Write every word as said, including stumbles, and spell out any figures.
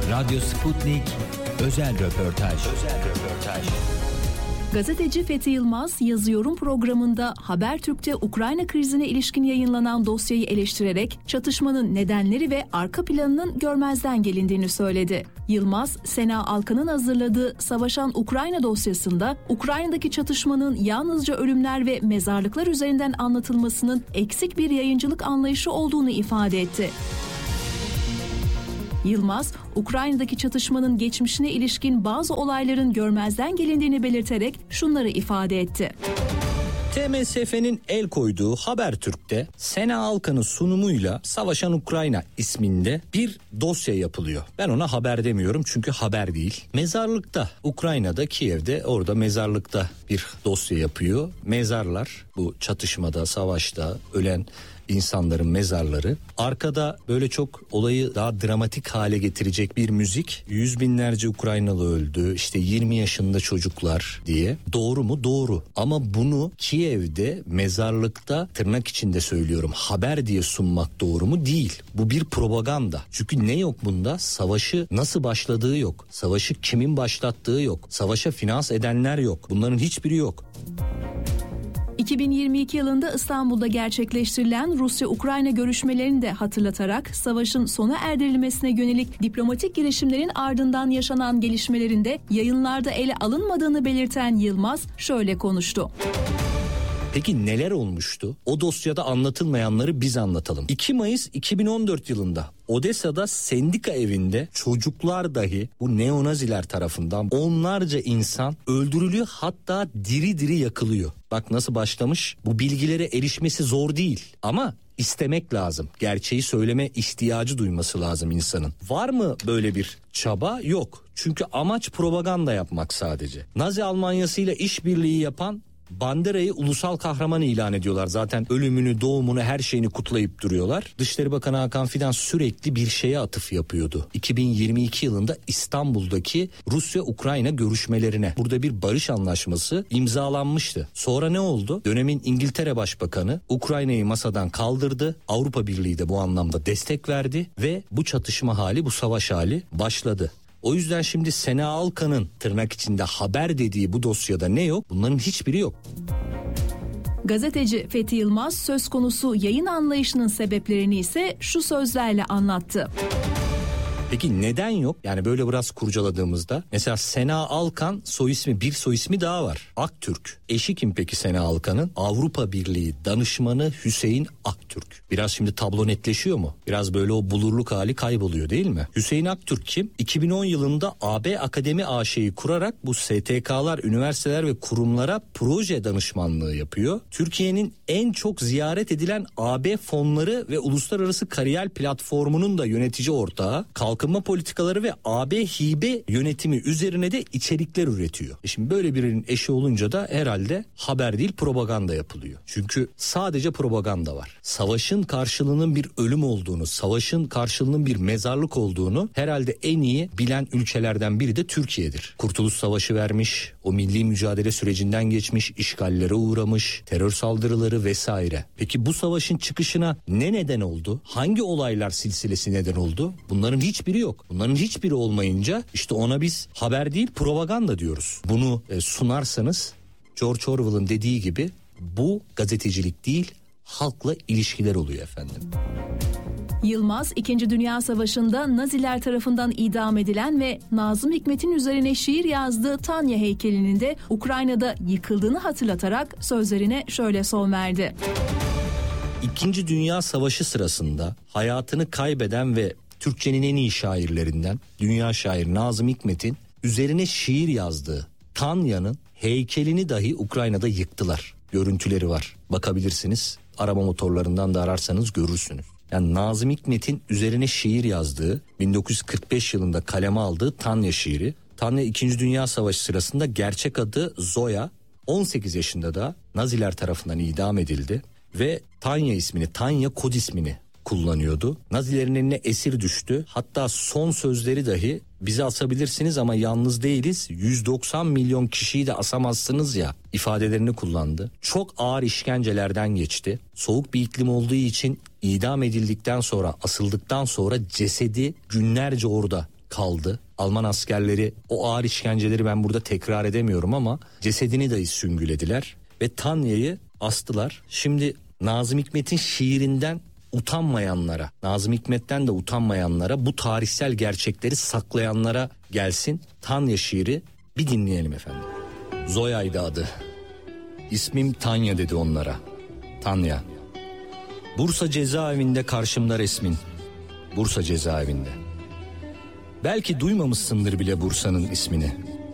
Radyo Sputnik özel röportaj. Özel röportaj. Gazeteci Fethi Yılmaz, Yazıyorum programında Habertürk'te Ukrayna krizine ilişkin yayınlanan dosyayı eleştirerek çatışmanın nedenleri ve arka planının görmezden gelindiğini söyledi. Yılmaz, Sena Alkan'ın hazırladığı Savaşan Ukrayna dosyasında Ukrayna'daki çatışmanın yalnızca ölümler ve mezarlıklar üzerinden anlatılmasının eksik bir yayıncılık anlayışı olduğunu ifade etti. Yılmaz, Ukrayna'daki çatışmanın geçmişine ilişkin bazı olayların görmezden gelindiğini belirterek şunları ifade etti. T M S F'nin el koyduğu Habertürk'te Sena Alkan'ın sunumuyla Savaşan Ukrayna isminde bir dosya yapılıyor. Ben ona haber demiyorum çünkü haber değil. Mezarlıkta, Ukrayna'da, Kiev'de, orada mezarlıkta bir dosya yapıyor. Mezarlar, bu çatışmada, savaşta ölen insanların mezarları. Arkada böyle çok olayı daha dramatik hale getirecek bir müzik. Yüz binlerce Ukraynalı öldü, işte yirmi yaşında çocuklar diye. Doğru mu? Doğru. Ama bunu Kiev'de mezarlıkta, tırnak içinde söylüyorum, haber diye sunmak doğru mu? Değil. Bu bir propaganda. Çünkü ne yok bunda? Savaşı nasıl başladığı yok. Savaşı kimin başlattığı yok. Savaşa finans edenler yok. Bunların hiçbiri yok. iki bin yirmi iki yılında İstanbul'da gerçekleştirilen Rusya-Ukrayna görüşmelerini de hatırlatarak savaşın sona erdirilmesine yönelik diplomatik girişimlerin ardından yaşanan gelişmelerinde yayınlarda ele alınmadığını belirten Yılmaz şöyle konuştu. Peki neler olmuştu? O dosyada anlatılmayanları biz anlatalım. iki Mayıs iki bin on dört yılında Odessa'da sendika evinde çocuklar dahi bu neonaziler tarafından onlarca insan öldürülüyor, hatta diri diri yakılıyor. Bak nasıl başlamış. Bu bilgilere erişmesi zor değil ama istemek lazım. Gerçeği söyleme ihtiyacı duyması lazım insanın. Var mı böyle bir çaba? Yok. Çünkü amaç propaganda yapmak sadece. Nazi Almanyası ile işbirliği yapan Bandera'yı ulusal kahraman ilan ediyorlar. Zaten ölümünü, doğumunu, her şeyini kutlayıp duruyorlar. Dışişleri Bakanı Hakan Fidan sürekli bir şeye atıf yapıyordu. iki bin yirmi iki yılında İstanbul'daki Rusya-Ukrayna görüşmelerine. Burada bir barış anlaşması imzalanmıştı. Sonra ne oldu? Dönemin İngiltere Başbakanı Ukrayna'yı masadan kaldırdı. Avrupa Birliği de bu anlamda destek verdi ve bu çatışma hali, bu savaş hali başladı. O yüzden şimdi Sena Alkan'ın tırnak içinde haber dediği bu dosyada ne yok? Bunların hiçbiri yok. Gazeteci Fethi Yılmaz söz konusu yayın anlayışının sebeplerini ise şu sözlerle anlattı. Peki neden yok? Yani böyle biraz kurcaladığımızda mesela Sena Alkan soy ismi, bir soy ismi daha var. Aktürk. Eşi kim peki Sena Alkan'ın? Avrupa Birliği danışmanı Hüseyin Aktürk. Biraz şimdi tablo netleşiyor mu? Biraz böyle o bulurluk hali kayboluyor değil mi? Hüseyin Aktürk kim? iki bin on yılında A B Akademi A Ş'yi kurarak bu S T K'lar, üniversiteler ve kurumlara proje danışmanlığı yapıyor. Türkiye'nin en çok ziyaret edilen A B fonları ve uluslararası kariyer platformunun da yönetici ortağı. Kalkınma politikaları ve A B hibe yönetimi üzerine de içerikler üretiyor. E şimdi böyle birinin eşi olunca da herhalde haber değil propaganda yapılıyor. Çünkü sadece propaganda var. Savaşın karşılığının bir ölüm olduğunu, savaşın karşılığının bir mezarlık olduğunu herhalde en iyi bilen ülkelerden biri de Türkiye'dir. Kurtuluş Savaşı vermiş, o milli mücadele sürecinden geçmiş, işgallere uğramış, terör saldırıları vesaire. Peki bu savaşın çıkışına ne neden oldu? Hangi olaylar silsilesi neden oldu? Bunların hiçbiri yok. Bunların hiçbiri olmayınca işte ona biz haber değil propaganda diyoruz. Bunu e, sunarsanız George Orwell'ın dediği gibi bu gazetecilik değil, halkla ilişkiler oluyor efendim. Yılmaz, İkinci Dünya Savaşı'nda Naziler tarafından idam edilen ve Nazım Hikmet'in üzerine şiir yazdığı Tanya heykelinin de Ukrayna'da yıkıldığını hatırlatarak sözlerine şöyle son verdi. İkinci Dünya Savaşı sırasında hayatını kaybeden ve Türkçenin en iyi şairlerinden dünya şairi Nazım Hikmet'in üzerine şiir yazdığı Tanya'nın heykelini dahi Ukrayna'da yıktılar. Görüntüleri var. Bakabilirsiniz. Arama motorlarından da ararsanız görürsünüz. Yani Nazım Hikmet'in üzerine şiir yazdığı, bin dokuz yüz kırk beş yılında kaleme aldığı Tanya şiiri. Tanya İkinci Dünya Savaşı sırasında gerçek adı Zoya, on sekiz yaşında da Naziler tarafından idam edildi ve Tanya ismini, Tanya kod ismini kullanıyordu. Nazilerin eline esir düştü. Hatta son sözleri dahi bizi asabilirsiniz ama yalnız değiliz. yüz doksan milyon kişiyi de asamazsınız ya ifadelerini kullandı. Çok ağır işkencelerden geçti. Soğuk bir iklim olduğu için idam edildikten sonra, asıldıktan sonra cesedi günlerce orada kaldı. Alman askerleri o ağır işkenceleri ben burada tekrar edemiyorum ama cesedini dahi süngülediler ve Tanya'yı astılar. Şimdi Nazım Hikmet'in şiirinden utanmayanlara, Nazım Hikmet'ten de utanmayanlara, bu tarihsel gerçekleri saklayanlara gelsin Tanya şiiri, bir dinleyelim efendim. Zoya'ydı adı. İsmim Tanya dedi onlara. Tanya. Bursa cezaevinde karşımda resmin. Bursa cezaevinde. Belki duymamışsındır bile Bursa'nın ismini.